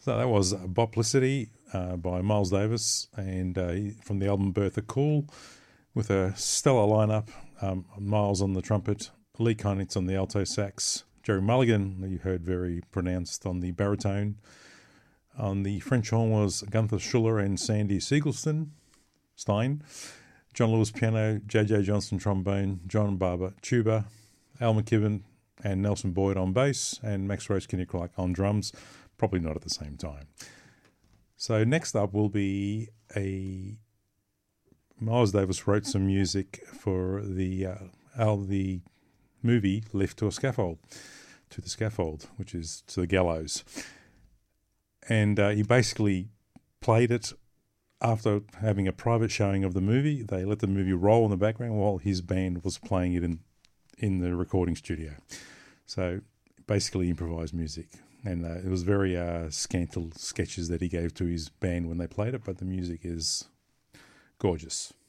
So that was Boplicity by Miles Davis, and from the album Bertha Cool, with a stellar lineup. Miles on the trumpet, Lee Konitz on the alto sax, Jerry Mulligan, you heard very pronounced, on the baritone. On the French horn was Gunther Schuller and Sandy Stein. John Lewis piano, J.J. Johnson trombone, John Barber tuba, Al McKibben and Nelson Boyd on bass, and Max Rose-Kinnick on drums, probably not at the same time. So next up will be Miles Davis wrote some music for the movie Left to the Scaffold, which is to the gallows. And he basically played it after having a private showing of the movie. They let the movie roll in the background while his band was playing it in the recording studio. So basically improvised music. And it was very scant little sketches that he gave to his band when they played it, but the music is gorgeous.